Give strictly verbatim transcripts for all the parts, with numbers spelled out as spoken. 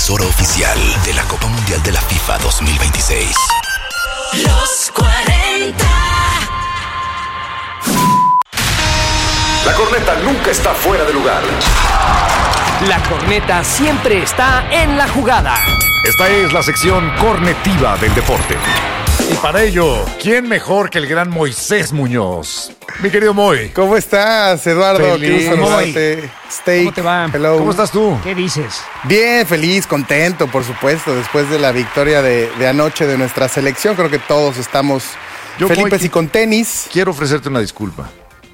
emisora oficial de la Copa Mundial de la FIFA dos mil veintiséis. Los cuarenta. La corneta nunca está fuera de lugar. La corneta siempre está en la jugada. Esta es la sección cornetiva del deporte. Y para ello, ¿quién mejor que el gran Moisés Muñoz? Mi querido Moy. ¿Cómo estás, Eduardo? Feliz. Qué gusto saludarte. Steak. ¿Cómo te va? Hello. ¿Cómo estás tú? ¿Qué dices? Bien, feliz, contento, por supuesto, después de la victoria de, de anoche de nuestra selección. Creo que todos estamos Yo, felices Moy, y con tenis. Quiero ofrecerte una disculpa.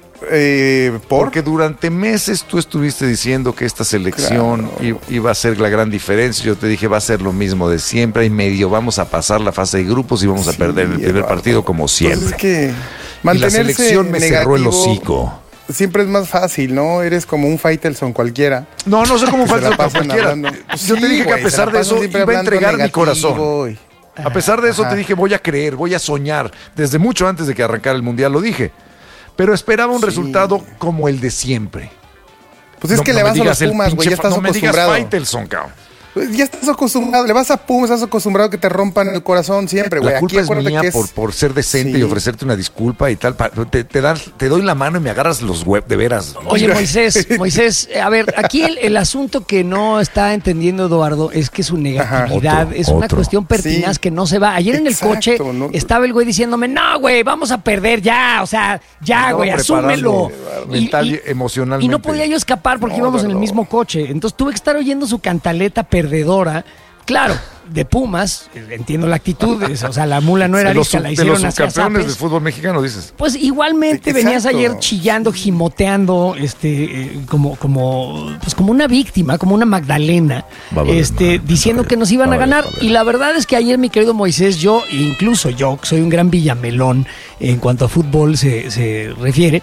Eh, ¿por? Porque durante meses tú estuviste diciendo que esta selección Claro. i- iba a ser la gran diferencia. Yo te dije, va a ser lo mismo de siempre. Y medio vamos a pasar la fase de grupos y vamos a Sí, perder el primer Eduardo. partido como Pues siempre. es que Y la mantenerse selección me cerró el negativo hocico. siempre es más fácil, ¿no? Eres como un Faitelson cualquiera. No, no sé cómo Se la falta pasan cualquiera. hablando. Yo te Sí, dije que a güey, se pesar la de pasan eso siempre iba a hablando entregar mi negativo, corazón. y- A pesar de eso Ajá. te dije, voy a creer, voy a soñar. Desde mucho antes de que arrancara el Mundial lo dije. Pero esperaba un Sí. resultado como el de siempre. Pues es No- que no le me vas a digas los el Pumas, güey, pinche ya fa- estás no me digas acostumbrado. Faitelson, cabrón. Pues ya estás acostumbrado, le vas a Pumas, estás acostumbrado a que te rompan el corazón siempre, güey. La Aquí culpa es acuérdate mía que es... por, por ser decente Sí. y ofrecerte una disculpa y tal. pa- Te, te, das- te doy la mano y me agarras los web, de veras. Oye, Moisés, Moisés, a ver, aquí el, el asunto que no está entendiendo Eduardo es que su negatividad Otro, es una otro. cuestión pertinaz Sí. que no se va. Ayer en el Exacto, coche no- estaba el güey diciéndome, no, güey, vamos a perder ya, o sea, ya, Estaba güey, asúmelo. preparando, mental y emocionalmente. Y no podía yo escapar porque No, íbamos en el Eduardo. mismo coche. Entonces tuve que estar oyendo su cantaleta perdedora. Claro, de Pumas, entiendo la actitud, es- o sea, la mula no era de los, lista, la de hicieron los hacia subcampeones zapes. del fútbol mexicano, dices. Pues igualmente Exacto. venías ayer chillando, gimoteando, este, eh, como, como, pues como una víctima, como una Magdalena, Va a valer este, madre, diciendo va a que nos iban a valer, ganar. va a valer. Y la verdad es que ayer, mi querido Moisés, yo, e incluso yo, que soy un gran villamelón en cuanto a fútbol se, se refiere,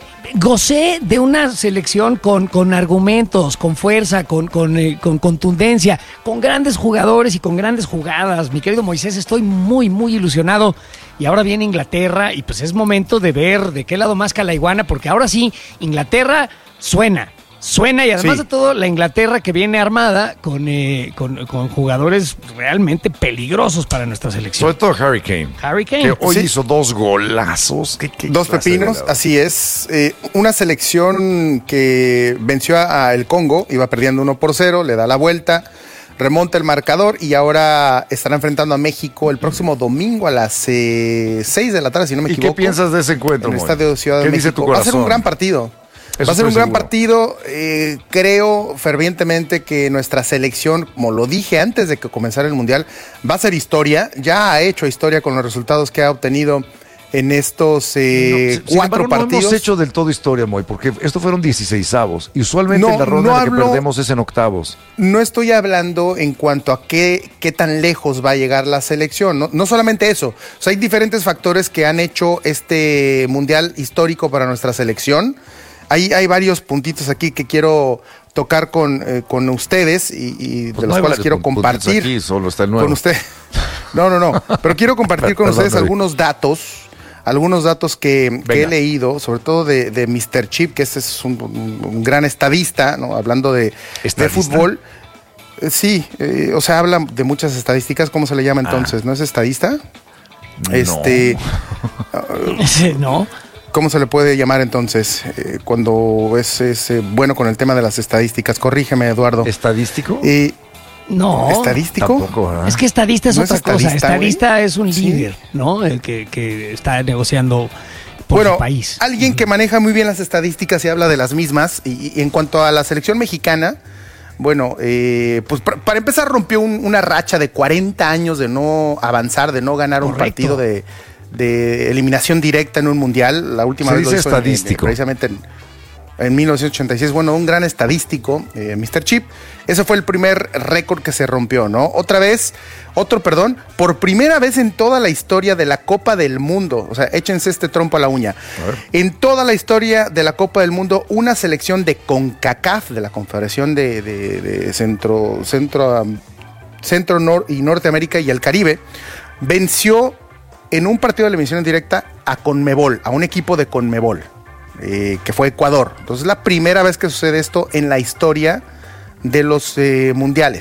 gocé de una selección con, con argumentos, con fuerza, con, con, eh, con contundencia, con grandes jugadores y con grandes jugadas. Mi querido Moisés, estoy muy, muy ilusionado. Y ahora viene Inglaterra y pues es momento de ver de qué lado más la iguana, porque ahora sí, Inglaterra suena. Suena y además Sí. de todo, la Inglaterra que viene armada con, eh, con, con jugadores realmente peligrosos para nuestra selección. Sobre todo Harry Kane. Harry Kane. Que hoy Sí. hizo dos golazos. ¿Qué- qué Dos clase de pepinos, goleador? así es. Eh, una selección que venció a, a el Congo, iba perdiendo uno por cero, le da la vuelta, remonta el marcador y ahora estará enfrentando a México el próximo domingo a las eh, seis de la tarde, si no me ¿Y equivoco. qué piensas de ese encuentro, En el Moy? Estadio de Ciudad de ¿Qué México. dice tu Va a corazón? ser un gran partido. Eso Va a ser un estoy gran seguro. partido. Eh, creo fervientemente que nuestra selección, como lo dije antes de que comenzara el Mundial, va a ser historia. Ya ha hecho historia con los resultados que ha obtenido en estos eh, No, sin cuatro embargo, partidos. No hemos hecho del todo historia, Moy, porque esto fueron dieciseisavos. Y usualmente No, la ronda no en la que hablo- perdemos es en octavos. No estoy hablando en cuanto a qué, qué tan lejos va a llegar la selección. No, no solamente eso. O sea, hay diferentes factores que han hecho este Mundial histórico para nuestra selección. Hay, hay varios puntitos aquí que quiero tocar con, eh, con ustedes y, y Pues de no los hay cuales varios quiero puntitos compartir aquí, solo está el nuevo. con usted. No, no, no. Pero quiero compartir con Perdón, ustedes David. algunos datos. Algunos datos que, que he leído, sobre todo de, de mister Chip, que este es un, un- un gran estadista, ¿no? Hablando de, de ¿Estadista? fútbol. Eh, Sí, eh, o sea, habla de muchas estadísticas. ¿Cómo se le llama entonces? ¿No es estadista? No. Este, ¿No? ¿cómo se le puede llamar entonces? Eh, cuando es, es, eh, bueno con el tema de las estadísticas. Corrígeme, Eduardo. ¿Estadístico? Eh, No. ¿Estadístico? Tampoco, ¿verdad? Es que estadista es ¿No es otra cosa. estadista, Estadista güey? es un Sí. líder, ¿no? El que, que está negociando por bueno, su país. alguien que maneja muy bien las estadísticas y habla de las mismas. Y, y en cuanto a la selección mexicana, bueno, eh, pues para, para empezar rompió un- una racha de cuarenta años de no avanzar, de no ganar un Correcto. partido de, de eliminación directa en un mundial. La última Se vez lo dice hizo en- en- estadístico. precisamente en, en mil novecientos ochenta y seis. Bueno, un gran estadístico, eh, mister Chip. Ese fue el primer récord que se rompió, ¿no? Otra vez, otro, perdón, por primera vez en toda la historia de la Copa del Mundo, o sea, échense este trompo a la uña. En toda la historia de la Copa del Mundo, una selección de CONCACAF, de la Confederación de, de- de Centro, Centro, um, Centro Nor- y Norteamérica y el Caribe, venció en un partido de eliminación en directa a CONMEBOL, a un equipo de CONMEBOL, eh, que fue Ecuador. Entonces es la primera vez que sucede esto en la historia de los eh, mundiales.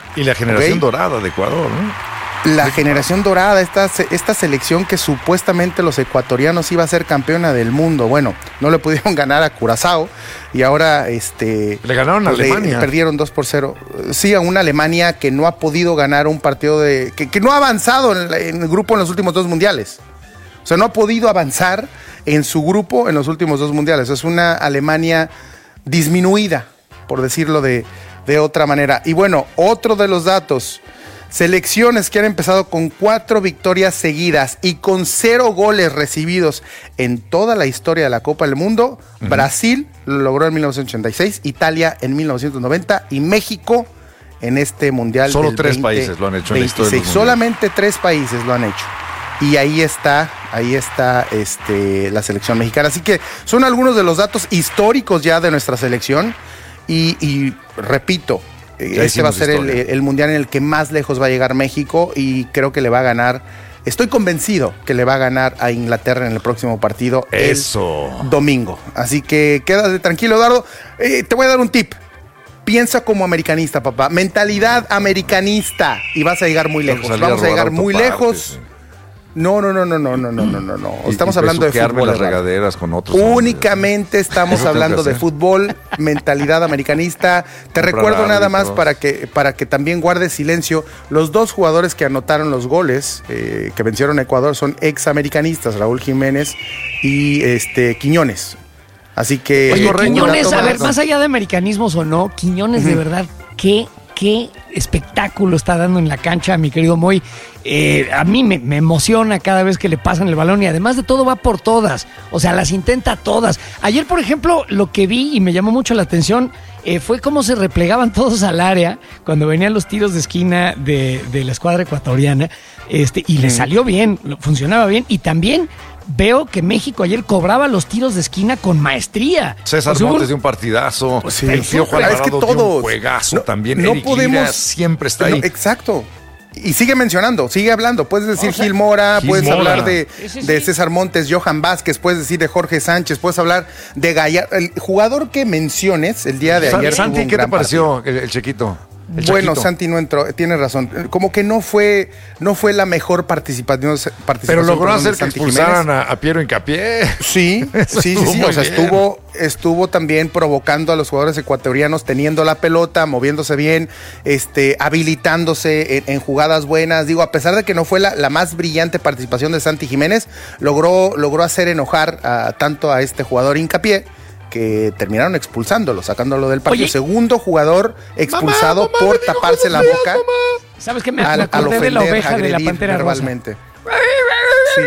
Y la generación ¿Okay? dorada de Ecuador, ¿no? La generación dorada, esta, esta selección que supuestamente los ecuatorianos iba a ser campeona del mundo. Bueno, no le pudieron ganar a Curazao y ahora este le ganaron a pues, Alemania. Le, perdieron dos por cero. Sí, a una Alemania que no ha podido ganar un partido de... que, que no ha avanzado en, la, en el grupo en los últimos dos mundiales. O sea, no ha podido avanzar en su grupo en los últimos dos mundiales. Es una Alemania disminuida, por decirlo de, de otra manera. Y bueno, otro de los datos... Selecciones que han empezado con cuatro victorias seguidas y con cero goles recibidos en toda la historia de la Copa del Mundo. Uh-huh. Brasil lo logró en mil novecientos ochenta y seis, Italia en mil novecientos noventa y México en este Mundial Solo del tres veinte países lo han hecho en la historia del Solamente tres países lo han hecho. Y ahí está, ahí está este, la selección mexicana. Así que son algunos de los datos históricos ya de nuestra selección. Y, y repito, ya este va a ser el, el mundial en el que más lejos va a llegar México y creo que le va a ganar, estoy convencido que le va a ganar a Inglaterra en el próximo partido. Eso. El domingo. Así que quédate tranquilo, Eduardo. Eh, te voy a dar un tip. Piensa como americanista, papá. Mentalidad americanista y vas a llegar muy lejos. Vamos a, Vamos a llegar muy lejos. Parte, sí. No, no, no, no, no, no, no, no, no. Estamos y, y hablando de fútbol. Las regaderas con otros Únicamente hombres. Estamos hablando de fútbol, mentalidad americanista. Te Comprar recuerdo nada más para que, para que también guardes silencio. Los dos jugadores que anotaron los goles, eh, que vencieron a Ecuador, son ex americanistas, Raúl Jiménez y este Quiñones. Así que... Oye, Quiñones, a ver, más allá de americanismos o no, Quiñones, uh-huh. de verdad, qué... qué espectáculo está dando en la cancha, mi querido Moy. Eh, a mí me, me emociona cada vez que le pasan el balón y además de todo va por todas. O sea, las intenta todas. Ayer, por ejemplo, lo que vi y me llamó mucho la atención eh, fue cómo se replegaban todos al área cuando venían los tiros de esquina de, de la escuadra ecuatoriana este, y le salió bien, funcionaba bien y también... Veo que México ayer cobraba los tiros de esquina con maestría. César pues, Montes de un partidazo. Sí, el tío Juan es que todos, de un juegazo no, también. No Eric podemos. Lira siempre está ahí. No, exacto. Y sigue mencionando, sigue hablando. Puedes decir o sea, Gil Mora, Gil puedes Mora. hablar de, sí, sí, de César Montes, Johan Vázquez, puedes decir de Jorge Sánchez, puedes hablar de Gallardo. El jugador que menciones el día de ayer. Santi, ¿qué te pareció el, el chiquito? El bueno, Chaquito. Santi no entró, tiene razón. Como que no fue, no fue la mejor participación. participación Pero logró hacer que Santi expulsaran a, a Piero Hincapié. Sí, sí, sí, sí. O sea, estuvo, estuvo también provocando a los jugadores ecuatorianos, teniendo la pelota, moviéndose bien, este, habilitándose en, en jugadas buenas. Digo, a pesar de que no fue la, la más brillante participación de Santi Jiménez, logró, logró hacer enojar a, tanto a este jugador Hincapié, que terminaron expulsándolo, sacándolo del partido. Oye, segundo jugador expulsado mamá, mamá, por taparse la boca. Mamá. ¿Sabes qué? Me, al, me acordé de la oveja de la Pantera verbalmente. Rosa. Sí.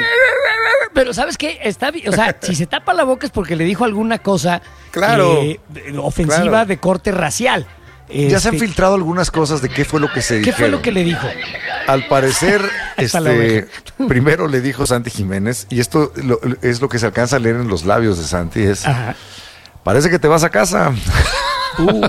Pero ¿sabes qué? Está, o sea, si se tapa la boca es porque le dijo alguna cosa claro, eh, ofensiva claro. de corte racial. Este, ya se han filtrado algunas cosas de qué fue lo que se dijo. ¿Qué fue lo que le dijo? Al parecer, este, primero le dijo Santi Jiménez, y esto lo, es lo que se alcanza a leer en los labios de Santi, es... Ajá. Parece que te vas a casa. Uh.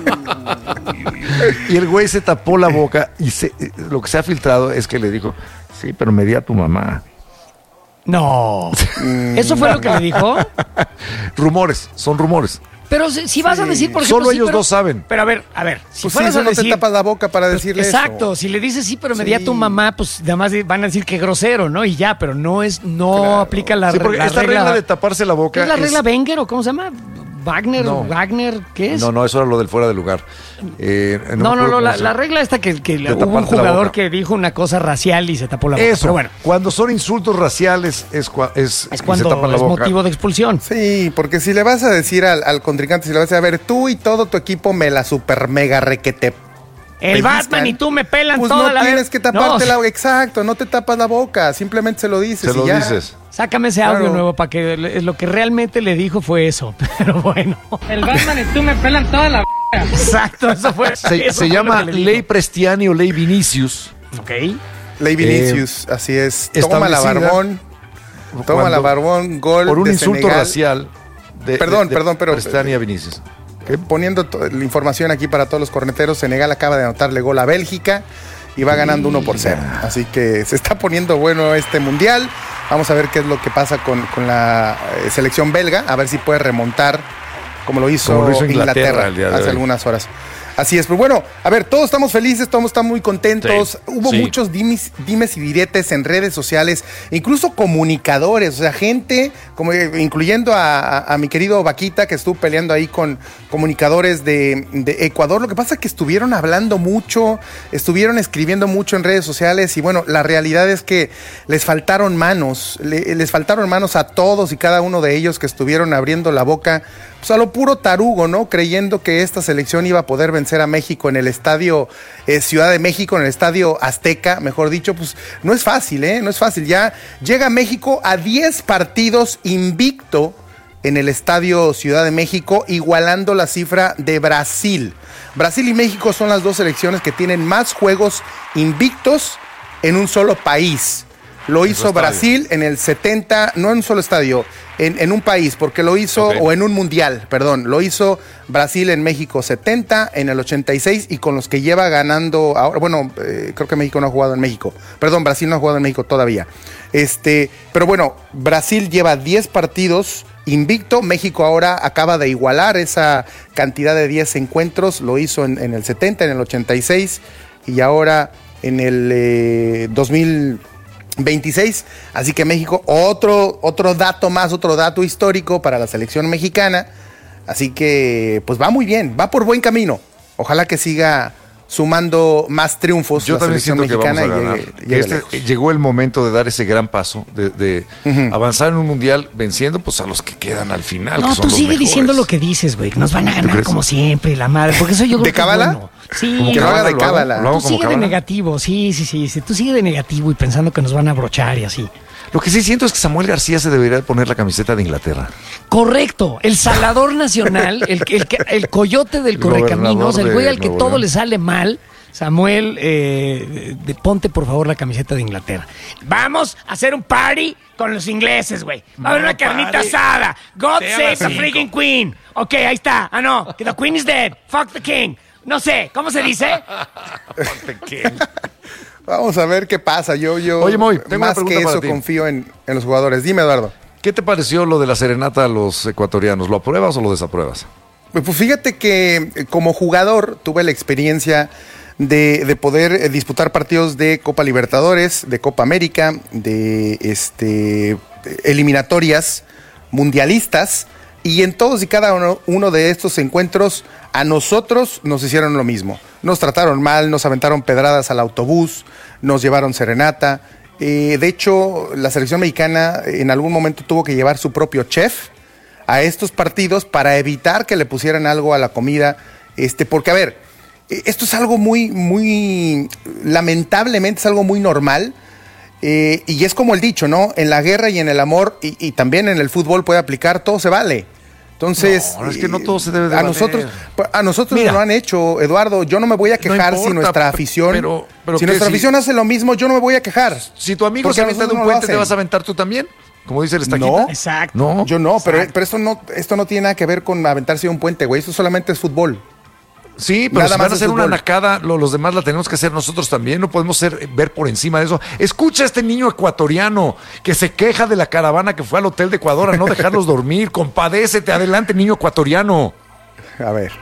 Y el güey se tapó la boca y se, lo que se ha filtrado es que le dijo, sí, pero me di a tu mamá. No. ¿Eso fue lo que le dijo? Rumores, son rumores. Pero si, si vas sí. a decir, por ejemplo... Solo sí, ellos pero, dos saben. Pero a ver, a ver. Si pues fueras sí, a decir, no te tapas la boca para decirle pues, exacto, eso. Exacto, si le dices sí, pero me sí. di a tu mamá, pues nada más van a decir que grosero, ¿no? Y ya, pero no es, no claro. aplica la, sí, porque la esta regla, regla de taparse la boca... ¿Es la es... regla Wenger o cómo se llama? Wagner, no. Wagner, ¿qué es? No, no, eso era lo del fuera de lugar. Eh, no, no, no, no la, la regla esta que, que hubo un jugador que dijo una cosa racial y se tapó la boca. Eso, pero bueno. Cuando son insultos raciales es, es, es cuando se tapa la es boca. Motivo de expulsión. Sí, porque si le vas a decir al, al contrincante, si le vas a decir, a ver, tú y todo tu equipo me la super mega requete. El Batman y tú me pelan pues toda no la tienes vez. que taparte no. la boca, exacto, no te tapas la boca, simplemente se lo dices Se y lo ya. dices. Sácame ese audio claro. nuevo para que lo que realmente le dijo fue eso, pero bueno. El Batman y tú me pelan toda la boca. Exacto, eso fue. Se, eso se fue llama Ley Prestiani o Ley Vinicius. Ok. Ley Vinicius, eh, así es. Toma la barbón. Toma la barbón, gol por un de insulto Senegal. racial. De, perdón, de, perdón, pero Prestiani a Vinicius. Okay. Poniendo la información aquí para todos los corneteros, Senegal acaba de anotarle gol a Bélgica y va ganando uno por cero. Así que se está poniendo bueno este mundial. Vamos a ver qué es lo que pasa con, con la eh, selección belga, a ver si puede remontar como lo hizo, como lo hizo Inglaterra, Inglaterra el día de hace hoy. algunas horas. Así es, pero bueno, a ver, todos estamos felices, todos estamos muy contentos. Sí, Hubo sí. muchos dimes, dimes y diretes en redes sociales, incluso comunicadores, o sea, gente, como incluyendo a, a, a mi querido Vaquita, que estuvo peleando ahí con comunicadores de, de Ecuador. Lo que pasa es que estuvieron hablando mucho, estuvieron escribiendo mucho en redes sociales y bueno, la realidad es que les faltaron manos, le, les faltaron manos a todos y cada uno de ellos que estuvieron abriendo la boca, pues a lo puro tarugo, ¿no? Creyendo que esta selección iba a poder vencer a México en el estadio eh, Ciudad de México, en el estadio Azteca, mejor dicho, pues no es fácil, ¿eh? No es fácil. Ya llega México a diez partidos invicto en el estadio Ciudad de México, igualando la cifra de Brasil. Brasil y México son las dos selecciones que tienen más juegos invictos en un solo país. Lo hizo Brasil en el setenta, no en un solo estadio, en, en un país, porque lo hizo, okay. o en un mundial, perdón, lo hizo Brasil en México setenta, en el ochenta y seis, y con los que lleva ganando ahora, bueno, eh, creo que México no ha jugado en México, perdón, Brasil no ha jugado en México todavía. Este, pero bueno, Brasil lleva diez partidos invicto, México ahora acaba de igualar esa cantidad de diez encuentros, lo hizo en, en el setenta, en el ochenta y seis, y ahora en el eh, dos mil veintiséis, así que México, otro, otro dato más, otro dato histórico para la selección mexicana, así que pues va muy bien, va por buen camino, ojalá que siga sumando más triunfos. Yo la también selección siento mexicana que vamos a ganar. Y llegue, llegue este, llegó el momento de dar ese gran paso, de, de uh-huh. avanzar en un mundial venciendo pues a los que quedan al final. No, que son tú los sigue mejores. diciendo lo que dices, güey. Nos van a ganar como siempre, la madre. Porque eso yo creo ¿De que cábala? Es bueno. Sí, como que lo haga de cábala. Lo hago tú como sigue cábala. de negativo, sí, sí, sí, sí. Tú sigue de negativo y pensando que nos van a abrochar y así. Lo que sí siento es que Samuel García se debería poner la camiseta de Inglaterra. Correcto, el salador nacional, el, el, el, el coyote del correcaminos, el güey al que todo le sale mal. Samuel, eh, de, ponte por favor la camiseta de Inglaterra. Vamos a hacer un party con los ingleses, güey. Va a haber una carnita asada. God save the freaking queen. Ok, ahí está. Ah, no, que the queen is dead. Fuck the king. No sé, ¿cómo se dice? Fuck the king. Vamos a ver qué pasa. Yo, yo Oye, Moy, tengo más una que pregunta eso para ti. confío en, en los jugadores. Dime, Eduardo. ¿Qué te pareció lo de la serenata a los ecuatorianos? ¿Lo apruebas o lo desapruebas? Pues fíjate que eh, como jugador tuve la experiencia de, de poder eh, disputar partidos de Copa Libertadores, de Copa América, de este eliminatorias mundialistas, y en todos y cada uno, uno de estos encuentros a nosotros nos hicieron lo mismo. Nos trataron mal, nos aventaron pedradas al autobús, nos llevaron serenata. Eh, de hecho, la selección mexicana en algún momento tuvo que llevar su propio chef a estos partidos para evitar que le pusieran algo a la comida, este, porque a ver, esto es algo muy, muy, lamentablemente es algo muy normal, eh, y es como el dicho, ¿no? En la guerra y en el amor, y, y también en el fútbol puede aplicar, todo se vale. Entonces, no, es que no todo se debe de a valer. nosotros, a nosotros Mira, nos lo han hecho, Eduardo. Yo no me voy a quejar no importa, si nuestra afición, pero, pero si ¿qué, nuestra si, afición hace lo mismo, yo no me voy a quejar. Si tu amigo Porque se a avienta de un nosotros no lo puente, ¿te hacen. vas a aventar tú también? Como dice el estaquita. No. Exacto. No. Yo no, pero, Exacto. pero esto no, esto no tiene nada que ver con aventarse de un puente, güey. Esto solamente es fútbol. Sí, pero Nada si más van a de hacer una fútbol. nacada, lo- los demás la tenemos que hacer nosotros también. No podemos ser, ver por encima de eso. Escucha a este niño ecuatoriano que se queja de la caravana que fue al hotel de Ecuador a no dejarlos dormir. Compadécete, adelante, niño ecuatoriano. A ver,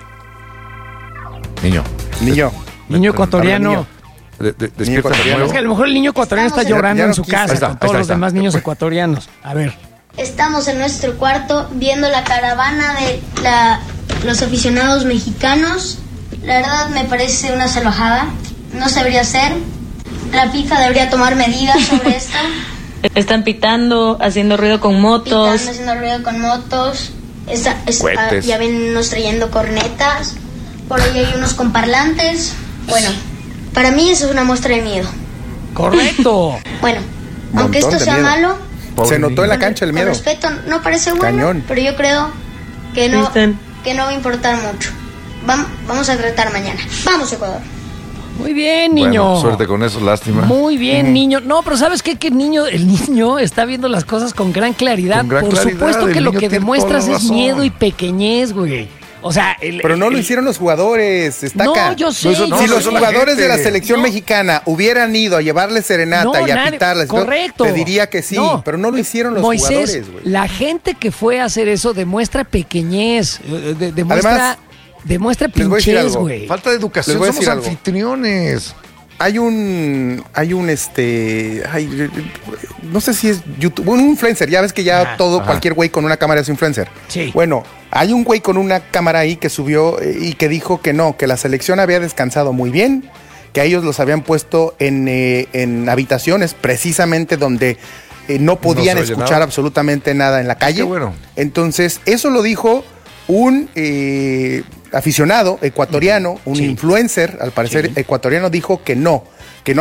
Niño. niño. Niño ecuatoriano. niño. De, de, despierta ecuatoriano. de Es que a nuevo. lo mejor el niño ecuatoriano está Estamos en- llorando Ya en no su quiso. casa Ahí está, con ahí todos está, los ahí está. demás niños ecuatorianos. A ver. Estamos en nuestro cuarto viendo la caravana de la, los aficionados mexicanos. La verdad me parece una salvajada. No se debería hacer. La FIFA debería tomar medidas sobre esto. Están pitando, haciendo ruido con Pitando, motos. haciendo ruido con motos. Está, está- Cohetes. ya ven unos trayendo cornetas. Por ahí hay unos con parlantes. Bueno, para mí eso es una muestra de miedo. Correcto. Bueno, Montón aunque esto de sea miedo. malo, Pobre Se notó en la con- cancha el con miedo. respeto, no parece bueno, Cañón. pero yo creo que no, Cristian. que no va a importar mucho. Vam- vamos a tratar mañana. Vamos, Ecuador. Muy bien, niño. Bueno, suerte con eso, lástima. Muy bien, niño. No, pero ¿sabes qué? Que el niño, el niño está viendo las cosas con gran claridad. Con gran Por claridad, supuesto que el lo niño que tiene demuestras toda la es razón. miedo y pequeñez, güey. O sea, el, Pero no lo el- hicieron los jugadores, estaca. No, yo sé. No, eso no, Si yo los eso sé. la jugadores gente. de la selección No. mexicana hubieran ido a llevarle serenata No, y a nadie- pitarles, correcto. te diría que sí, No. pero no lo hicieron los Moisés, jugadores, güey. la gente que fue a hacer eso demuestra pequeñez, eh, de- demuestra Además, Demuestra Les voy a decir pinches, algo. güey. Falta de educación, Les voy a somos decir algo. anfitriones. Hay un, hay un este, ay, no sé si es YouTube, un influencer, ya ves que ya Ajá, todo, ajá. cualquier güey con una cámara es influencer. Sí. Bueno, hay un güey con una cámara ahí que subió eh, y que dijo que no, que la selección había descansado muy bien, que a ellos los habían puesto en, eh, en habitaciones precisamente donde eh, no podían No se oye escuchar nada. absolutamente nada en la calle. Qué bueno. Entonces, eso lo dijo un eh, aficionado ecuatoriano, un Sí. influencer, al parecer Sí. ecuatoriano, dijo que no,